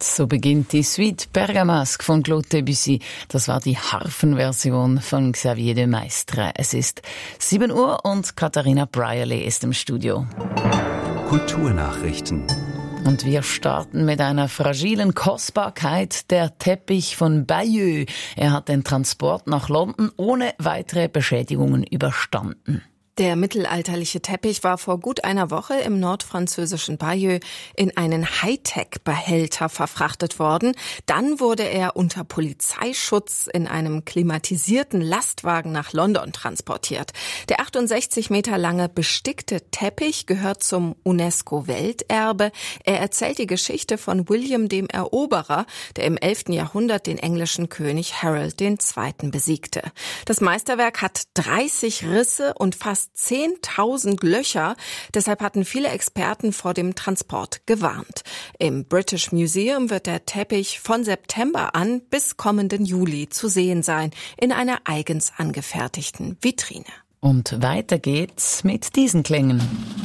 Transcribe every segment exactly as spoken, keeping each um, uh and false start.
So beginnt die Suite Bergamasque von Claude Debussy. Das war die Harfenversion von Xavier de Maistre. Es ist sieben Uhr und Katharina Brierley ist im Studio. Kulturnachrichten. Und wir starten mit einer fragilen Kostbarkeit, der Teppich von Bayeux. Er hat den Transport nach London ohne weitere Beschädigungen überstanden. Der mittelalterliche Teppich war vor gut einer Woche im nordfranzösischen Bayeux in einen Hightech-Behälter verfrachtet worden. Dann wurde er unter Polizeischutz in einem klimatisierten Lastwagen nach London transportiert. Der achtundsechzig Meter lange bestickte Teppich gehört zum UNESCO-Welterbe. Er erzählt die Geschichte von William dem Eroberer, der im elften Jahrhundert den englischen König Harold der Zweite besiegte. Das Meisterwerk hat dreißig Risse und fast zehntausend Löcher. Deshalb hatten viele Experten vor dem Transport gewarnt. Im British Museum wird der Teppich von September an bis kommenden Juli zu sehen sein, in einer eigens angefertigten Vitrine. Und weiter geht's mit diesen Klängen.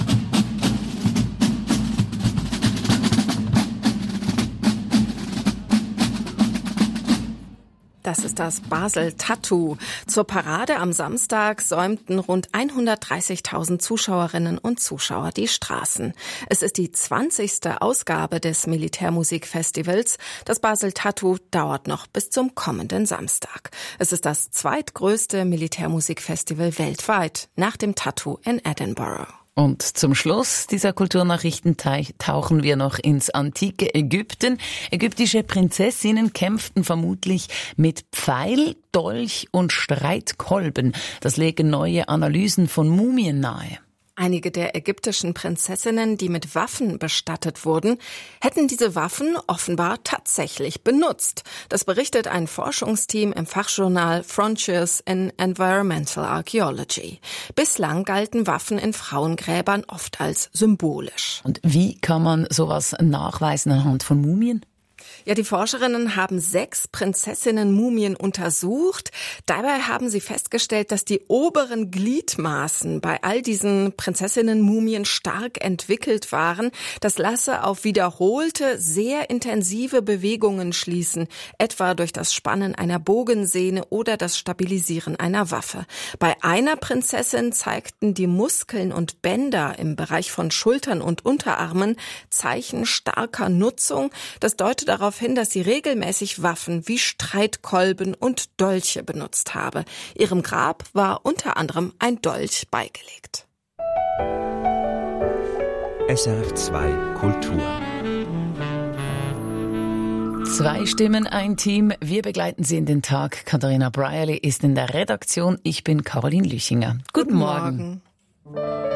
Das ist das Basel Tattoo. Zur Parade am Samstag säumten rund hundertdreißigtausend Zuschauerinnen und Zuschauer die Straßen. Es ist die zwanzigste Ausgabe des Militärmusikfestivals. Das Basel Tattoo dauert noch bis zum kommenden Samstag. Es ist das zweitgrößte Militärmusikfestival weltweit, nach dem Tattoo in Edinburgh. Und zum Schluss dieser Kulturnachrichten tauchen wir noch ins antike Ägypten. Ägyptische Prinzessinnen kämpften vermutlich mit Pfeil, Dolch und Streitkolben. Das legen neue Analysen von Mumien nahe. Einige der ägyptischen Prinzessinnen, die mit Waffen bestattet wurden, hätten diese Waffen offenbar tatsächlich benutzt. Das berichtet ein Forschungsteam im Fachjournal Frontiers in Environmental Archaeology. Bislang galten Waffen in Frauengräbern oft als symbolisch. Und wie kann man sowas nachweisen anhand von Mumien? Ja, die Forscherinnen haben sechs Prinzessinnen-Mumien untersucht. Dabei haben sie festgestellt, dass die oberen Gliedmaßen bei all diesen Prinzessinnen-Mumien stark entwickelt waren. Das lasse auf wiederholte, sehr intensive Bewegungen schließen, etwa durch das Spannen einer Bogensehne oder das Stabilisieren einer Waffe. Bei einer Prinzessin zeigten die Muskeln und Bänder im Bereich von Schultern und Unterarmen Zeichen starker Nutzung. Das deutet darauf hin, dass sie regelmäßig Waffen wie Streitkolben und Dolche benutzt habe. Ihrem Grab war unter anderem ein Dolch beigelegt. S R F zwei Kultur. Zwei Stimmen, ein Team. Wir begleiten Sie in den Tag. Katharina Brierley ist in der Redaktion. Ich bin Caroline Lüchinger. Guten, Guten Morgen. Morgen.